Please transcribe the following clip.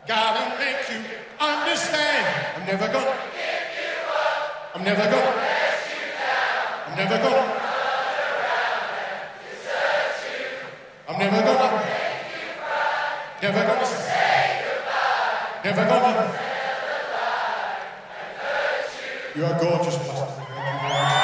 Gotta make you understand. I'm never gonna give you up. I'm never gonna let you down. I'm never gonna run around and desert you. I'm never gonna make you cry. Never gonna say goodbye. Never gonna tell a lie and hurt you. You are gorgeous, Pastor. Thank you very much.